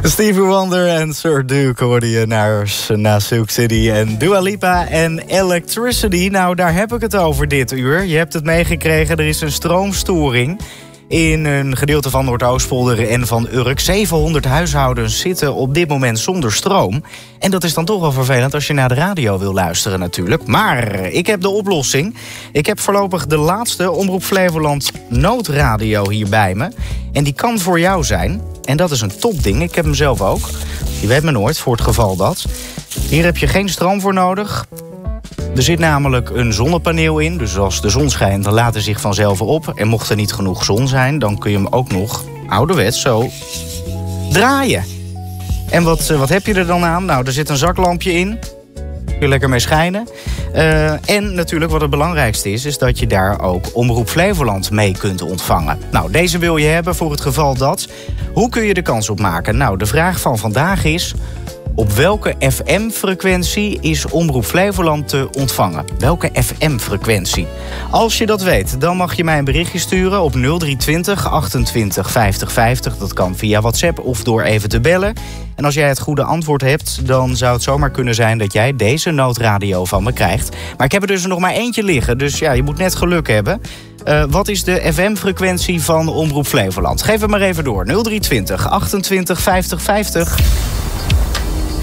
Stevie Wonder en Sir Duke hoorde je naar Silk City en Dua Lipa en Electricity. Nou, daar heb ik het over dit uur. Je hebt het meegekregen, er is een stroomstoring in een gedeelte van Noordoostpolder en van Urk. 700 huishoudens zitten op dit moment zonder stroom. En dat is dan toch wel vervelend als je naar de radio wil luisteren natuurlijk. Maar ik heb de oplossing. Ik heb voorlopig de laatste Omroep Flevoland noodradio hier bij me. En die kan voor jou zijn. En dat is een topding. Ik heb hem zelf ook. Je weet me nooit, voor het geval dat. Hier heb je geen stroom voor nodig. Er zit namelijk een zonnepaneel in. Dus als de zon schijnt, dan laat hij zich vanzelf op. En mocht er niet genoeg zon zijn, dan kun je hem ook nog ouderwets zo draaien. En wat heb je er dan aan? Nou, er zit een zaklampje in. Kun je lekker mee schijnen. En natuurlijk wat het belangrijkste is dat je daar ook Omroep Flevoland mee kunt ontvangen. Nou, deze wil je hebben voor het geval dat. Hoe kun je de kans op maken? Nou, de vraag van vandaag is: op welke FM-frequentie is Omroep Flevoland te ontvangen? Welke FM-frequentie? Als je dat weet, dan mag je mij een berichtje sturen op 0320 28 50 50. Dat kan via WhatsApp of door even te bellen. En als jij het goede antwoord hebt, dan zou het zomaar kunnen zijn dat jij deze noodradio van me krijgt. Maar ik heb er dus nog maar eentje liggen, dus ja, je moet net geluk hebben. Wat is de FM-frequentie van Omroep Flevoland? Geef het maar even door. 0320 28 50 50.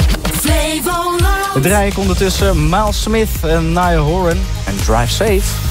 Flevoland. Draai ik ondertussen Miles Smith en Niall Horan en Drive Safe.